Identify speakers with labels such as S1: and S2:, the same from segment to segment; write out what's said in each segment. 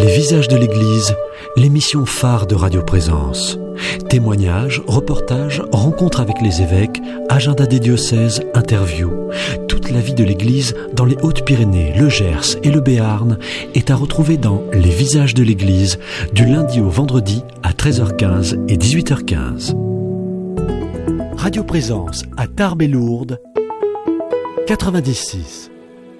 S1: Visages de l'Église, l'émission phare de Radio Présence. Témoignages, reportages, rencontres avec les évêques, agenda des diocèses, interviews. Toute la vie de l'Église dans les Hautes-Pyrénées, le Gers et le Béarn est à retrouver dans Les Visages de l'Église, du lundi au vendredi à 13h15 et 18h15. Radio Présence à Tarbes et Lourdes, 96.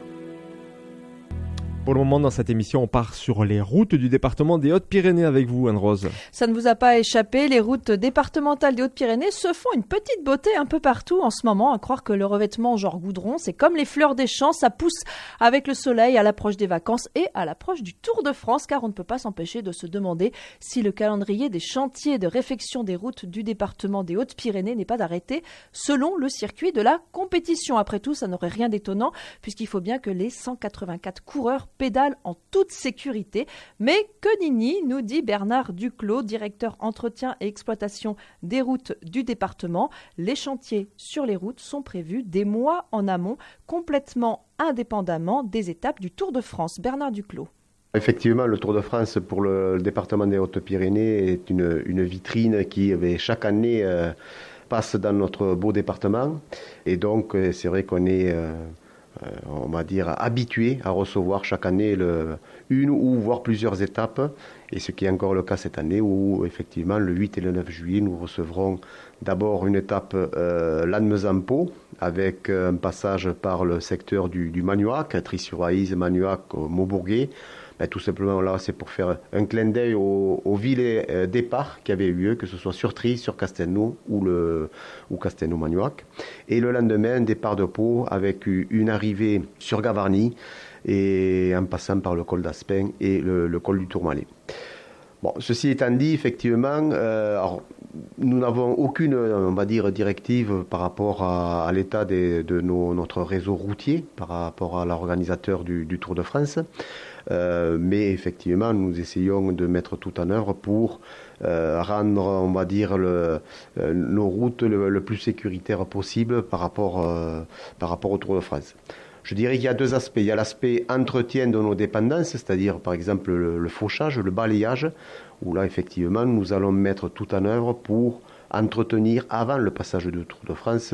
S2: Pour le moment, dans cette émission, on part sur les routes du département des Hautes-Pyrénées avec vous, Anne-Rose.
S3: Ça ne vous a pas échappé, les routes départementales des Hautes-Pyrénées se font une petite beauté un peu partout en ce moment, à croire que le revêtement genre goudron, c'est comme les fleurs des champs, ça pousse avec le soleil à l'approche des vacances et à l'approche du Tour de France, car on ne peut pas s'empêcher de se demander si le calendrier des chantiers de réfection des routes du département des Hautes-Pyrénées n'est pas d'arrêter selon le circuit de la compétition. Après tout, ça n'aurait rien d'étonnant, puisqu'il faut bien que les 184 coureurs pédale en toute sécurité. Mais que nenni, nous dit Bernard Duclos, directeur entretien et exploitation des routes du département. Les chantiers sur les routes sont prévus des mois en amont, complètement indépendamment des étapes du Tour de France. Bernard Duclos.
S4: Effectivement, le Tour de France pour le département des Hautes-Pyrénées est une vitrine qui, chaque année, passe dans notre beau département. Et donc, c'est vrai qu'on est on va dire habitué à recevoir chaque année une ou voire plusieurs étapes, et ce qui est encore le cas cette année où effectivement le 8 et le 9 juillet nous recevrons d'abord une étape Lannemezan-Pau avec un passage par le secteur du Magnoac, Trie-sur-Aïse, Magnoac, Maubourguet. Tout simplement là c'est pour faire un clin d'œil aux villes départs qui avaient eu lieu, que ce soit sur Trie, sur Castelnau ou Castelnau-Magnoac. Et le lendemain, départ de Pau avec une arrivée sur Gavarnie et en passant par le col d'Aspin et le col du Tourmalet. Bon, ceci étant dit, effectivement, alors, nous n'avons aucune, on va dire, directive par rapport à l'état de notre réseau routier, par rapport à l'organisateur du Tour de France. Mais effectivement, nous essayons de mettre tout en œuvre pour rendre, on va dire, nos routes le plus sécuritaires possible par rapport au Tour de France. Je dirais qu'il y a deux aspects. Il y a l'aspect entretien de nos dépendances, c'est-à-dire par exemple le fauchage, le balayage, où là effectivement nous allons mettre tout en œuvre pour entretenir avant le passage du Tour de France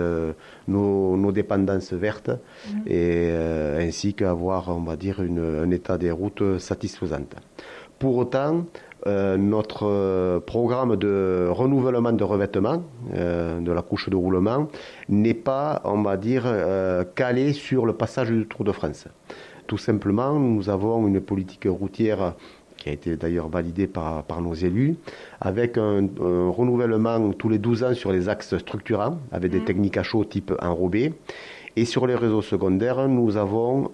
S4: nos dépendances vertes et ainsi qu'avoir, on va dire, un état des routes satisfaisant. Pour autant, notre programme de renouvellement de revêtement de la couche de roulement n'est pas, on va dire, calé sur le passage du Tour de France. Tout simplement, nous avons une politique routière qui a été d'ailleurs validée par nos élus, avec un renouvellement tous les 12 ans sur les axes structurants, avec des techniques à chaud type enrobé. Et sur les réseaux secondaires, nous avons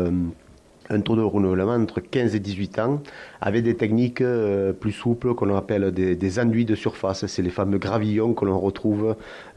S4: un taux de renouvellement entre 15 et 18 ans, avec des techniques plus souples qu'on appelle des enduits de surface. C'est les fameux gravillons que l'on retrouve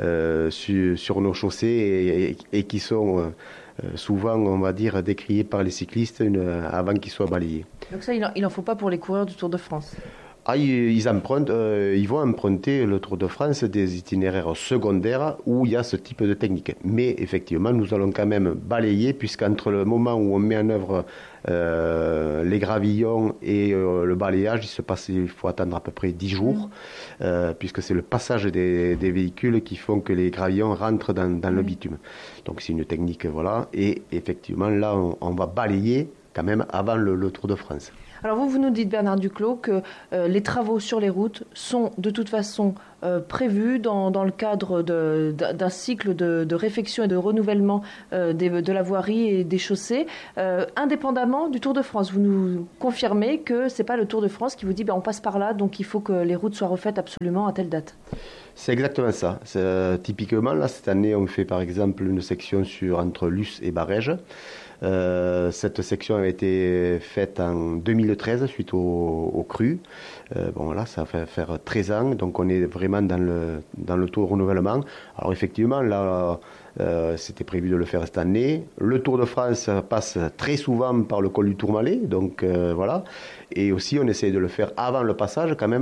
S4: sur nos chaussées et qui sont souvent, on va dire, décriés par les cyclistes avant qu'ils soient balayés.
S3: Donc ça, il n'en faut pas pour les coureurs du Tour de France.
S4: Ils vont emprunter le Tour de France des itinéraires secondaires où il y a ce type de technique. Mais effectivement, nous allons quand même balayer, puisqu'entre le moment où on met en œuvre les gravillons et le balayage, il faut attendre à peu près 10 jours, puisque c'est le passage des véhicules qui font que les gravillons rentrent dans le bitume. Donc c'est une technique, voilà. Et effectivement, là, on va balayer quand même avant le Tour de France.
S3: Alors vous nous dites, Bernard Duclos, que les travaux sur les routes sont de toute façon prévus dans le cadre d'un cycle de réfection et de renouvellement de la voirie et des chaussées, indépendamment du Tour de France. Vous nous confirmez que ce n'est pas le Tour de France qui vous dit on passe par là, donc il faut que les routes soient refaites absolument à telle date.
S4: C'est exactement ça. Typiquement, là, cette année, on fait par exemple une section entre Luce et Barège. Cette section a été faite en 2013 suite au cru. Là, ça va faire 13 ans, donc on est vraiment dans le taux de renouvellement. Alors effectivement, là, c'était prévu de le faire cette année. Le Tour de France passe très souvent par le col du Tourmalet, donc voilà. Et aussi, on essaie de le faire avant le passage quand même,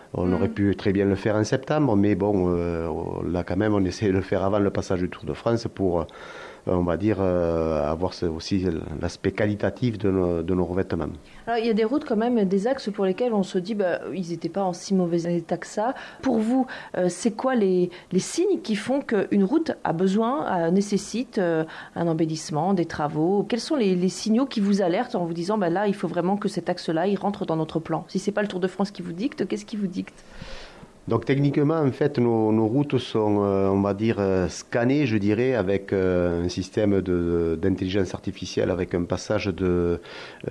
S4: On aurait pu très bien le faire en septembre, mais bon, là quand même, on essaie de le faire avant le passage du Tour de France pour, on va dire, avoir aussi l'aspect qualitatif de nos revêtements.
S3: Alors, il y a des routes quand même, des axes pour lesquels on se dit ils n'étaient pas en si mauvais état que ça. Pour vous, c'est quoi les signes qui font qu'une route a besoin, nécessite un embellissement, des travaux? Quels sont les signaux qui vous alertent en vous disant là, il faut vraiment que cet axe-là, il rentre dans notre plan? Si ce n'est pas le Tour de France qui vous dicte, qu'est-ce qui vous dicte?
S4: Donc techniquement, en fait, nos routes sont, on va dire, scannées, je dirais, avec un système d'intelligence artificielle, avec un passage de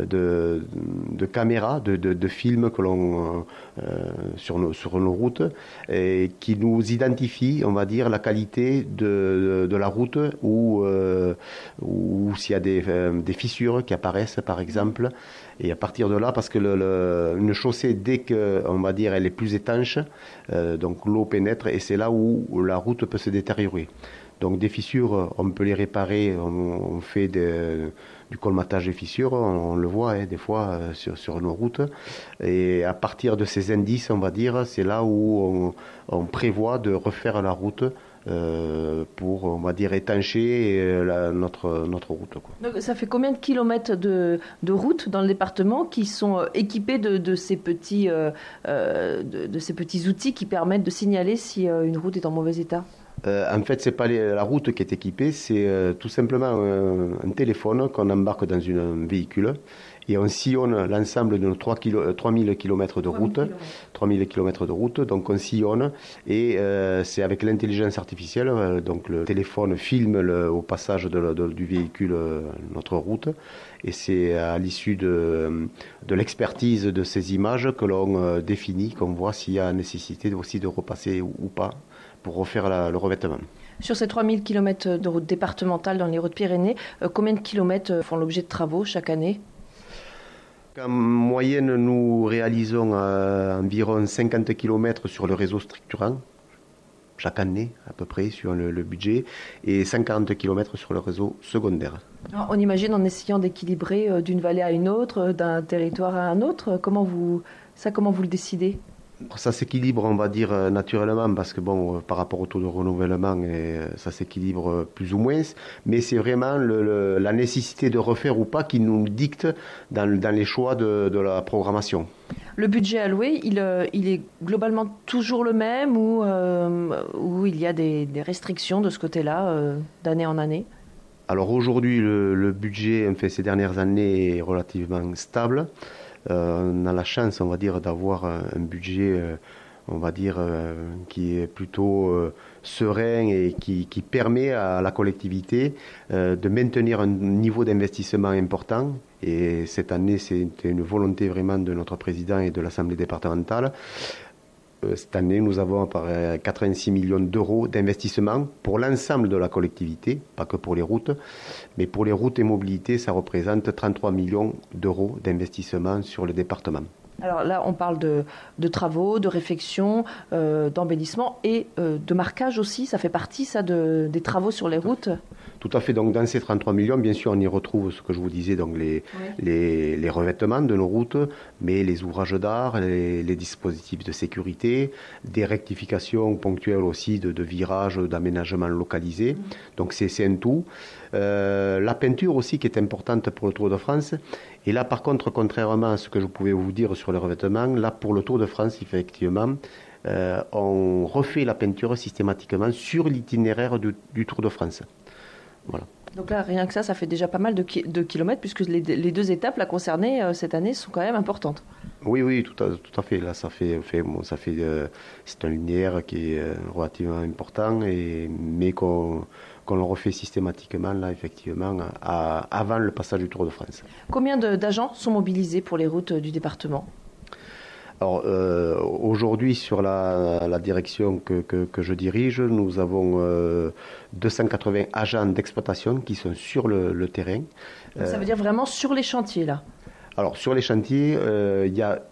S4: caméras, de films que l'on sur nos routes, et qui nous identifie, on va dire, la qualité de la route ou s'il y a des fissures qui apparaissent, par exemple. Et à partir de là, parce que une chaussée, dès que, on va dire, elle est plus étanche, donc l'eau pénètre et c'est là où la route peut se détériorer. Donc des fissures, on peut les réparer, on fait du colmatage des fissures, on le voit des fois sur nos routes. Et à partir de ces indices, on va dire, c'est là où on prévoit de refaire la route pour, on va dire, étancher notre route, quoi.
S3: Donc, ça fait combien de kilomètres de routes dans le département qui sont équipés de ces petits outils qui permettent de signaler si une route est en mauvais état?
S4: En fait, c'est pas la route qui est équipée, c'est tout simplement un téléphone qu'on embarque dans un véhicule et on sillonne l'ensemble de nos 3000 km de route. 3000 km de route, donc on sillonne et c'est avec l'intelligence artificielle, donc le téléphone filme au passage du véhicule notre route et c'est à l'issue de l'expertise de ces images que l'on définit, qu'on voit s'il y a nécessité aussi de repasser ou pas pour refaire le revêtement.
S3: Sur ces 3000 km de route départementale dans les Hautes-Pyrénées, combien de kilomètres font l'objet de travaux chaque année?
S4: En moyenne, nous réalisons environ 50 km sur le réseau structurant, chaque année à peu près sur le budget, et 140 km sur le réseau secondaire.
S3: Alors, on imagine en essayant d'équilibrer d'une vallée à une autre, d'un territoire à un autre, comment vous le décidez?
S4: Ça s'équilibre, on va dire, naturellement, parce que bon, par rapport au taux de renouvellement, ça s'équilibre plus ou moins, mais c'est vraiment la nécessité de refaire ou pas qui nous dicte dans les choix de la programmation.
S3: Le budget alloué, il est globalement toujours le même ou il y a des restrictions de ce côté-là, d'année en année?
S4: Alors aujourd'hui, le budget, enfin, ces dernières années, est relativement stable. On a la chance, on va dire, d'avoir un budget, on va dire, qui est plutôt serein et qui permet à la collectivité de maintenir un niveau d'investissement important. Et cette année, c'était une volonté vraiment de notre président et de l'Assemblée départementale. Cette année, nous avons 86 millions d'euros d'investissement pour l'ensemble de la collectivité, pas que pour les routes, mais pour les routes et mobilités, ça représente 33 millions d'euros d'investissement sur le département.
S3: Alors là, on parle de travaux, de réfection, d'embellissement et de marquage aussi. Ça fait partie, ça, des travaux sur les routes?
S4: Tout à fait. Donc, dans ces 33 millions, bien sûr, on y retrouve ce que je vous disais, donc les revêtements de nos routes, mais les ouvrages d'art, les dispositifs de sécurité, des rectifications ponctuelles aussi de virages, d'aménagements localisés. Donc, c'est un tout. La peinture aussi, qui est importante pour le Tour de France. Et là, par contre, contrairement à ce que je pouvais vous dire sur les revêtements, là, pour le Tour de France, effectivement, on refait la peinture systématiquement sur l'itinéraire du Tour de France. Voilà.
S3: Donc là, rien que ça fait déjà pas mal de kilomètres, puisque les deux étapes là, concernées cette année sont quand même importantes.
S4: Oui, tout à fait. Là, c'est un linéaire qui est relativement important, mais qu'on le refait systématiquement, là, effectivement, avant le passage du Tour de France.
S3: Combien d'agents sont mobilisés pour les routes du département ?
S4: Alors, aujourd'hui, sur la direction que je dirige, nous avons 280 agents d'exploitation qui sont sur le terrain.
S3: Donc, ça veut dire vraiment sur les chantiers, là?
S4: Alors, sur les chantiers, il y a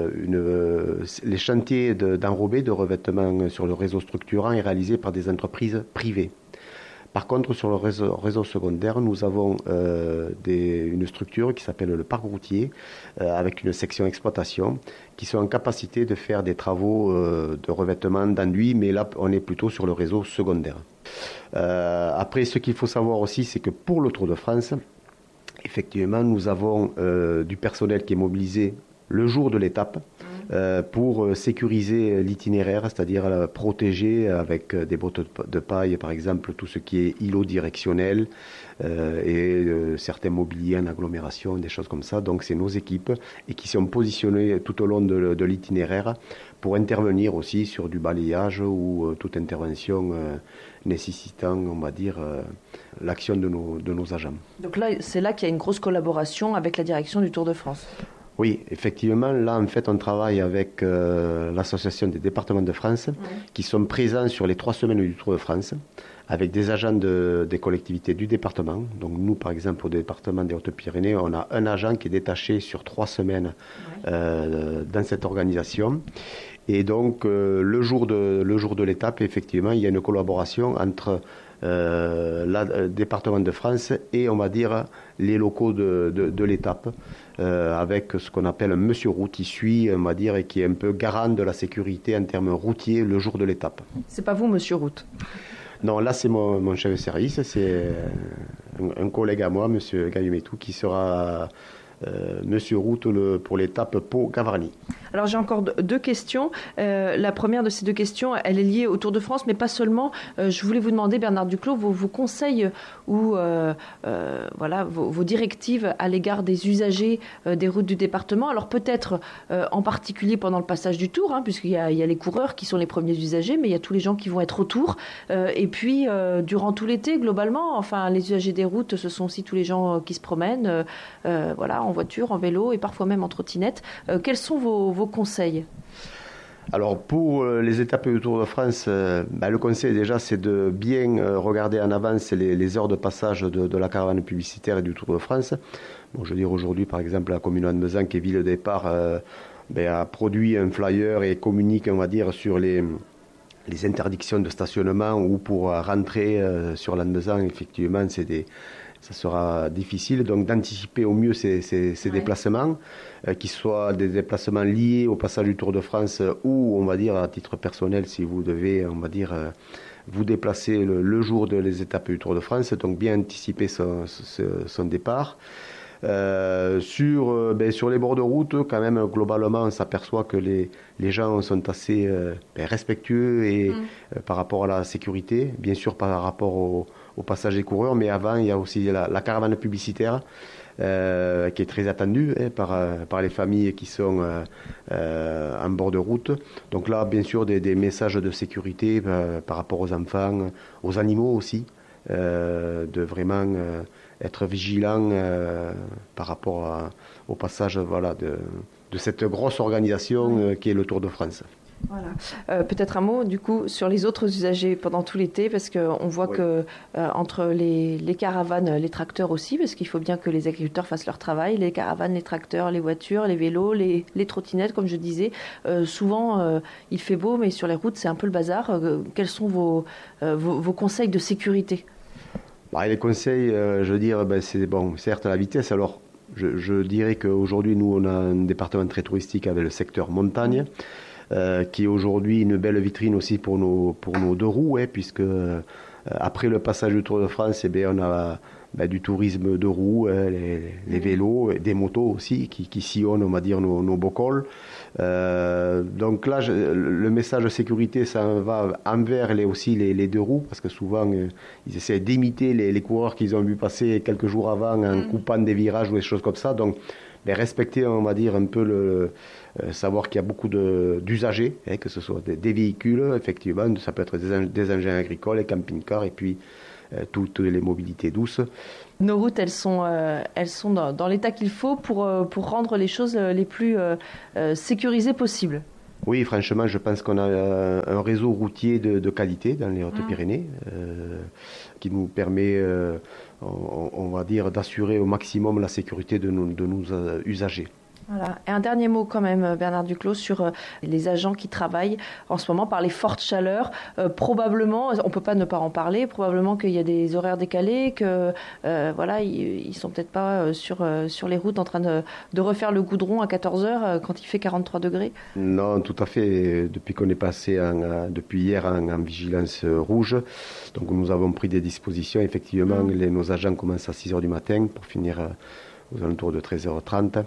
S4: les chantiers d'enrobés, de revêtement sur le réseau structurant est réalisé par des entreprises privées. Par contre, sur le réseau secondaire, nous avons une structure qui s'appelle le parc routier, avec une section exploitation, qui sont en capacité de faire des travaux de revêtement d'enduit, mais là, on est plutôt sur le réseau secondaire. Après, ce qu'il faut savoir aussi, c'est que pour le Tour de France, effectivement, nous avons du personnel qui est mobilisé le jour de l'étape pour sécuriser l'itinéraire, c'est-à-dire protéger avec des bottes de paille, par exemple, tout ce qui est îlot directionnel et certains mobiliers en agglomération, des choses comme ça. Donc c'est nos équipes et qui sont positionnées tout au long de l'itinéraire pour intervenir aussi sur du balayage ou toute intervention nécessitant, on va dire, l'action de nos agents.
S3: Donc là, c'est là qu'il y a une grosse collaboration avec la direction du Tour de France.
S4: Oui, effectivement, là, en fait, on travaille avec l'Association des départements de France qui sont présents sur les 3 semaines du Tour de France avec des agents des collectivités du département. Donc nous, par exemple, au département des Hautes-Pyrénées, on a un agent qui est détaché sur 3 semaines dans cette organisation. Et donc, le jour de l'étape, effectivement, il y a une collaboration entre le département de France et, on va dire, les locaux de l'étape, avec ce qu'on appelle un monsieur route qui suit, on va dire, et qui est un peu garant de la sécurité en termes routiers le jour de l'étape.
S3: C'est pas vous, monsieur route?
S4: Non, là c'est mon chef de service, c'est un collègue à moi, monsieur Gaillumétou, qui sera monsieur route pour l'étape Pau-Gavarnie.
S3: Alors j'ai encore 2 questions. La première de ces 2 questions, elle est liée au Tour de France, mais pas seulement. Je voulais vous demander, Bernard Duclos, vos conseils ou voilà, vos directives à l'égard des usagers des routes du département. Alors peut-être en particulier pendant le passage du Tour, puisqu'il y a les coureurs qui sont les premiers usagers, mais il y a tous les gens qui vont être autour. Et puis durant tout l'été, globalement, enfin les usagers des routes, ce sont aussi tous les gens qui se promènent, voilà, en voiture, en vélo et parfois même en trottinette. Quels sont vos conseils?
S4: Alors pour les étapes du Tour de France, le conseil déjà c'est de bien regarder en avance les heures de passage de la caravane publicitaire et du Tour de France. Bon, je veux dire aujourd'hui par exemple la commune de Lannemezan qui est ville de départ a produit un flyer et communique on va dire sur les interdictions de stationnement ou pour rentrer sur Lannemezan effectivement ça sera difficile, donc d'anticiper au mieux ces déplacements, qu'ils soient des déplacements liés au passage du Tour de France ou, on va dire, à titre personnel, si vous devez, on va dire, vous déplacer le jour des étapes du Tour de France, donc bien anticiper son départ. Sur les bords de route, quand même, globalement, on s'aperçoit que les gens sont assez respectueux et par rapport à la sécurité, bien sûr par rapport au passage des coureurs, mais avant, il y a aussi la caravane publicitaire qui est très attendue par les familles qui sont en bord de route. Donc là, bien sûr, des messages de sécurité par rapport aux enfants, aux animaux aussi, de vraiment être vigilant par rapport au passage de cette grosse organisation qui est le Tour de France.
S3: Voilà. Peut-être un mot du coup sur les autres usagers pendant tout l'été, parce qu'on voit que entre les caravanes, les tracteurs aussi, parce qu'il faut bien que les agriculteurs fassent leur travail, les caravanes, les tracteurs, les voitures, les vélos, les trottinettes, comme je disais, souvent il fait beau, mais sur les routes c'est un peu le bazar. Quels sont vos conseils de sécurité?
S4: Les conseils, je veux dire, c'est bon, certes la vitesse. Alors, je dirais qu'aujourd'hui, nous, on a un département très touristique avec le secteur montagne, qui est aujourd'hui une belle vitrine aussi pour nos 2 roues, puisque après le passage du Tour de France, on a du tourisme de roues, les vélos, des motos aussi, qui sillonnent, on va dire, nos beaux cols. Donc là, le message de sécurité, ça va envers les 2 roues, parce que souvent, ils essaient d'imiter les coureurs qu'ils ont vu passer quelques jours avant en coupant des virages ou des choses comme ça. Donc, respecter, on va dire, un peu savoir qu'il y a beaucoup d'usagers, que ce soit des véhicules, effectivement, ça peut être des engins agricoles, des camping-cars, et puis toutes les mobilités douces.
S3: Nos routes, elles sont dans l'état qu'il faut pour rendre les choses les plus sécurisées possibles.
S4: Oui, franchement, je pense qu'on a un réseau routier de qualité dans les Hautes-Pyrénées qui nous permet, on va dire, d'assurer au maximum la sécurité de nos usagers.
S3: Voilà. Et un dernier mot quand même, Bernard Duclos, sur les agents qui travaillent en ce moment par les fortes chaleurs. Probablement, on peut pas ne pas en parler, probablement qu'il y a des horaires décalés, que ils sont peut-être pas sur les routes en train de refaire le goudron à 14h quand il fait 43 degrés.
S4: Non, tout à fait. Depuis qu'on est passé depuis hier en vigilance rouge, donc nous avons pris des dispositions. Effectivement, nos agents commencent à 6h du matin pour finir aux alentours de 13h30.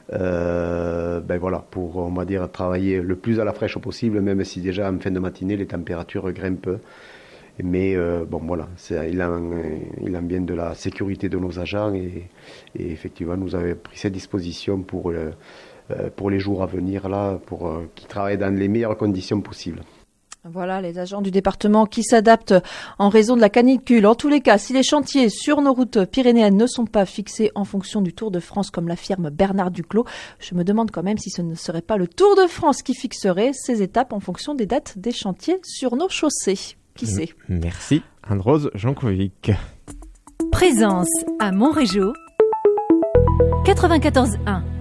S4: Pour, on va dire, travailler le plus à la fraîche possible, même si déjà en fin de matinée les températures grimpent. Mais il en vient de la sécurité de nos agents et effectivement nous avons pris cette disposition pour les jours à venir là, pour qu'ils travaillent dans les meilleures conditions possibles.
S3: Voilà, les agents du département qui s'adaptent en raison de la canicule. En tous les cas, si les chantiers sur nos routes pyrénéennes ne sont pas fixés en fonction du Tour de France, comme l'affirme Bernard Duclos, je me demande quand même si ce ne serait pas le Tour de France qui fixerait ces étapes en fonction des dates des chantiers sur nos chaussées. Qui sait ?
S2: Merci, Anne-Rose Jankovic.
S5: Présence à Montrégeau, 94.1.